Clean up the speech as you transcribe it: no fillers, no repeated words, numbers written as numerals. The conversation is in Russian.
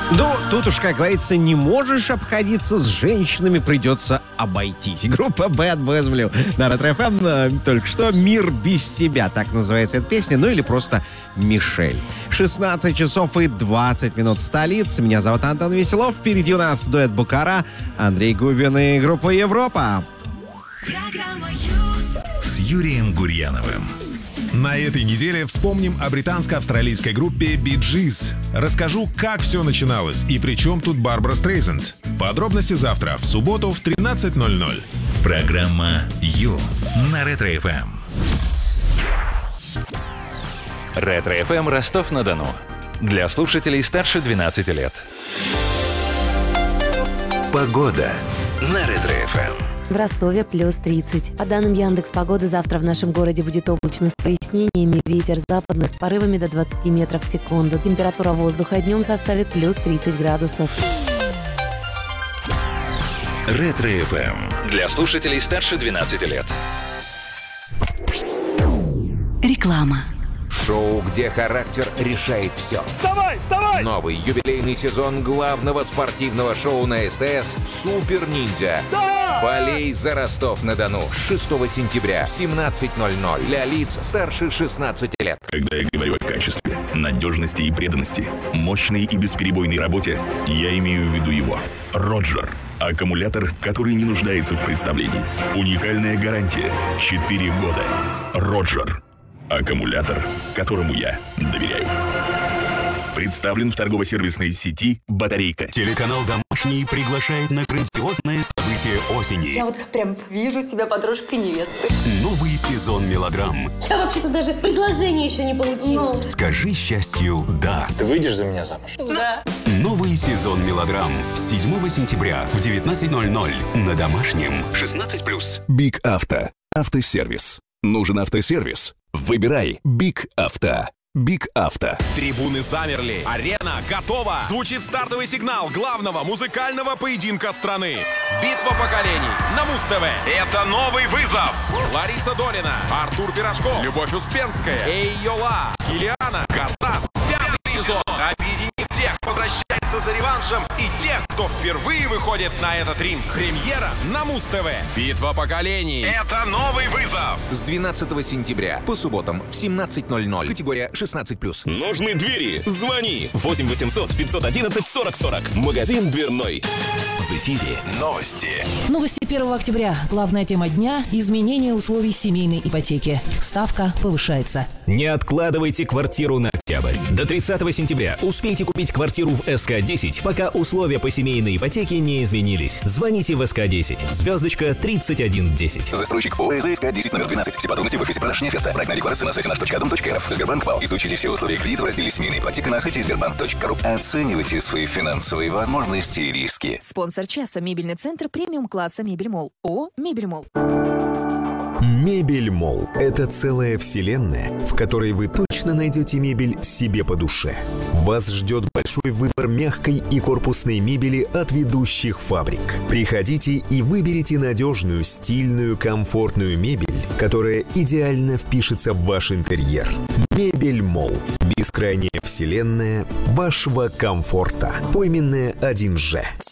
Ну, тут уж, как говорится, не можешь обходиться с женщинами, придется обойтись. Группа Bad Boys Blue на Ретро-ФМ только что «Мир без тебя», так называется эта песня, ну или просто «Мишель». 16 часов и 20 минут в столице. Меня зовут Антон Веселов. Впереди у нас дуэт Букара, Андрей Губин и группа Европа. С Юрием Гурьяновым. На этой неделе вспомним о британско-австралийской группе Bee Gees. Расскажу, как все начиналось и при чем тут Барбара Стрейзенд. Подробности завтра, в субботу в 13:00. Программа «Ю» на Ретро-ФМ. Ретро-ФМ Ростов-на-Дону. Для слушателей старше 12 лет. Погода на Ретро-ФМ. В Ростове плюс 30. По данным Яндекс.Погоды, завтра в нашем городе будет облачно с прояснениями. Ветер западный с порывами до 20 метров в секунду. Температура воздуха днем составит плюс 30 градусов. Ретро-ФМ. Для слушателей старше 12 лет. Реклама. Шоу, где характер решает все. Вставай, вставай! Новый юбилейный сезон главного спортивного шоу на СТС «Супер Ниндзя». Да! Болей за Ростов-на-Дону. 6 сентября в 17:00 для лиц старше 16 лет. Когда я говорю о качестве, надежности и преданности, мощной и бесперебойной работе, я имею в виду его. Роджер. Аккумулятор, который не нуждается в представлении. Уникальная гарантия. 4 года. Роджер. Аккумулятор, которому я доверяю. Представлен в торгово-сервисной сети «Батарейка». Телеканал «Домашний» приглашает на грандиозное событие осени. Я вот прям вижу себя подружкой невесты. Новый сезон мелодрам. Я вообще-то даже предложение еще не получила. Скажи счастью «да». Ты выйдешь за меня замуж? Да. Новый сезон мелодрам. 7 сентября в 19:00 на Домашнем. 16+. Биг Авто. Автосервис. Нужен автосервис? Выбирай Биг Авто. Биг Авто. Трибуны замерли. Арена готова. Звучит стартовый сигнал главного музыкального поединка страны. Битва поколений на Муз-ТВ. Это новый вызов. Лариса Долина, Артур Пирожков, Любовь Успенская, Эй Йола, Ильяна, Казах. 5-й сезон. Объединит тех, кто возвращается за реваншем, и тех, кто впервые выходит на этот ринг. Премьера на Муз-ТВ. Битва поколений. Это новый вызов. С 12 сентября по субботам в 17:00. Категория 16+. Нужны двери? Звони. 8 800 511 40 40. Магазин «Дверной». В эфире новости. Новости 1 октября. Главная тема дня – изменение условий семейной ипотеки. Ставка повышается. Не откладывайте квартиру на октябрь. До 30 сентября успейте купить квартиру в СК-10, пока условия по семейной ипотеке не изменились. Звоните в СК-10. Звездочка 3110. Застройщик ПО СК-10 номер 12. Все подробности в офисе продаж не оферта. Проектная декларация на сайте наш.дом.рф. Сбербанк ПАО. Изучите все условия кредита в разделе «Семейная ипотека» на сайте sberbank.ru. Оценивайте свои финансовые возможности и риски. Спонсор часа — мебельный центр премиум-класса «Мебель-Молл». ООО «Мебель-Молл». Мебель-Молл – это целая вселенная, в которой вы точно найдете мебель себе по душе. Вас ждет большой выбор мягкой и корпусной мебели от ведущих фабрик. Приходите и выберите надежную, стильную, комфортную мебель, которая идеально впишется в ваш интерьер. Мебель-Молл – бескрайняя вселенная вашего комфорта. Пойменная 1Ж.